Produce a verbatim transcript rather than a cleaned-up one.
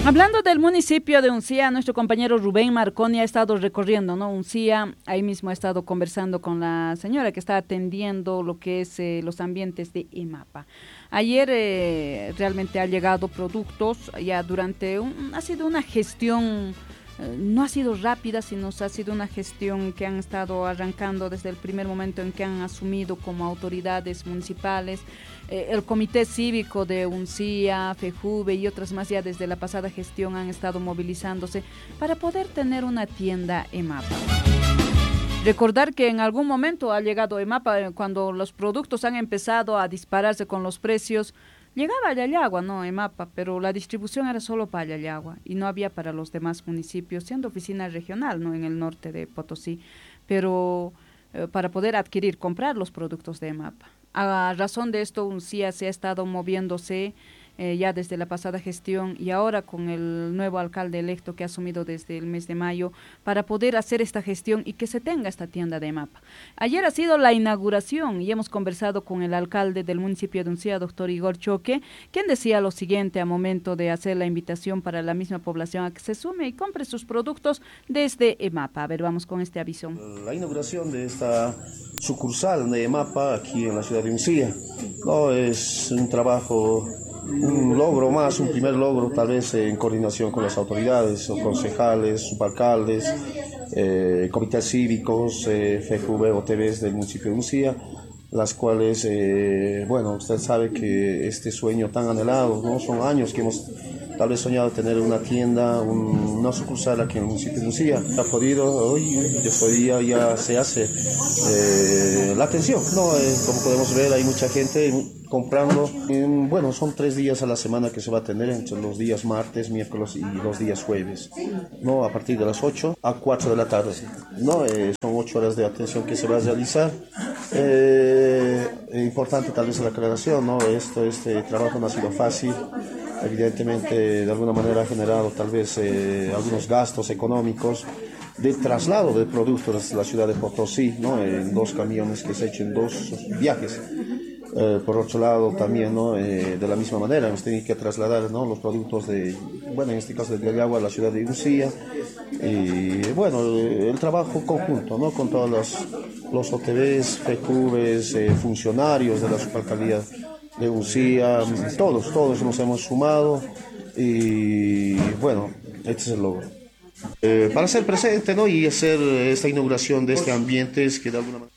Hablando del municipio de Uncía, nuestro compañero Rubén Marconi ha estado recorriendo, ¿no? Uncía, ahí mismo ha estado conversando con la señora que está atendiendo lo que es eh, los ambientes de EMAPA. Ayer eh, realmente ha llegado productos, ya durante un, ha sido una gestión, eh, no ha sido rápida, sino ha sido una gestión que han estado arrancando desde el primer momento en que han asumido como autoridades municipales. Eh, el Comité Cívico de Uncía, FEJUVE y otras más ya desde la pasada gestión han estado movilizándose para poder tener una tienda EMAPA. Recordar que en algún momento ha llegado EMAPA, cuando los productos han empezado a dispararse con los precios, llegaba a Yayagua, ¿no? EMAPA, pero la distribución era solo para Yayagua y no había para los demás municipios, siendo oficina regional, ¿no? En el norte de Potosí, pero eh, para poder adquirir, comprar los productos de EMAPA. A razón de esto, Uncía se ha estado moviéndose eh, ya desde la pasada gestión y ahora con el nuevo alcalde electo que ha asumido desde el mes de mayo para poder hacer esta gestión y que se tenga esta tienda de EMAPA. Ayer ha sido la inauguración y hemos conversado con el alcalde del municipio de Uncía, doctor Igor Choque, quien decía lo siguiente a momento de hacer la invitación para la misma población a que se sume y compre sus productos desde EMAPA. A ver, vamos con este aviso. La inauguración de esta sucursal de EMAPA aquí en la ciudad de Uncía, no es un trabajo, un logro más, un primer logro tal vez en coordinación con las autoridades, o concejales, subalcaldes, eh, comités cívicos, eh, FEJUVE o T Vs del municipio de Uncía, las cuales, eh, bueno, usted sabe que este sueño tan anhelado, ¿no? Son años que hemos tal vez soñado tener una tienda, un, una sucursal aquí en el municipio de Uncía. Ha podido, hoy, de este día ya se hace eh, la atención, ¿no? Eh, como podemos ver, hay mucha gente comprando. En, bueno, son tres días a la semana que se va a tener, entre los días martes, miércoles y los días jueves, ¿no? A partir de las ocho a cuatro de la tarde, ¿no? Eh, son ocho horas de atención que se va a realizar. Eh, importante tal vez la aclaración, ¿no? Esto, este trabajo no ha sido fácil. Evidentemente, de alguna manera ha generado tal vez eh, algunos gastos económicos de traslado de productos desde la ciudad de Potosí, ¿no? En dos camiones que se han hecho en dos viajes. Eh, por otro lado, también, ¿no? Eh, de la misma manera, hemos tenido que trasladar, ¿no? Los productos de, bueno, en este caso de Yayagua a la ciudad de Uncía. Y bueno, eh, el trabajo conjunto, ¿no? Con todos los, los O T Vs, FEJUVEs, eh, funcionarios de la subalcaldía de Uncía, todos, todos nos hemos sumado y bueno, este es el logro. Eh, para ser presente, ¿no? Y hacer esta inauguración de este ambiente es que de alguna manera...